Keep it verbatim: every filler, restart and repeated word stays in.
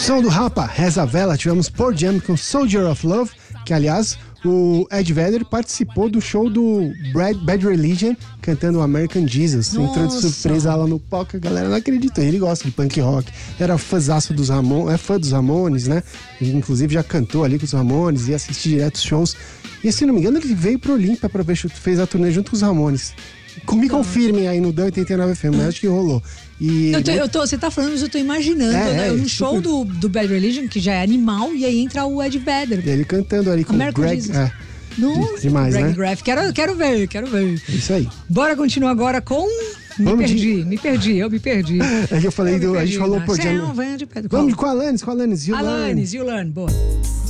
Som do Rapa, Reza a Vela, tivemos Pearl Jam com Soldier of Love, que aliás o Ed Vedder participou do show do Brad, Bad Religion cantando American Jesus. Nossa. Entrou de surpresa lá no palco, a galera não acreditou. Ele gosta de punk rock, era fãzaço dos Ramones, é fã dos Ramones, né? Ele, inclusive já cantou ali com os Ramones, ia assistir direto os shows. E se não me engano, ele veio pro Olímpia pra ver, fez a turnê junto com os Ramones. Me confirmem aí no Dan oitenta e nove F M, mas acho que rolou. E eu tô, eu tô, você tá falando, mas eu tô imaginando É, né, é, um show super... do, do Bad Religion, que já é animal, e aí entra o Ed Vedder. Ele cantando ali com o Greg. É, Nossa, demais, Greg né? Graff. Quero, quero ver, quero ver. É isso aí. Bora continuar agora com... Me Vamos perdi, de... me perdi, eu me perdi. É que eu falei, eu do, a gente falou por Vamos com a Alanis, Vamos com a Alanis, com a Alanis. Alanis, Yulan, boa.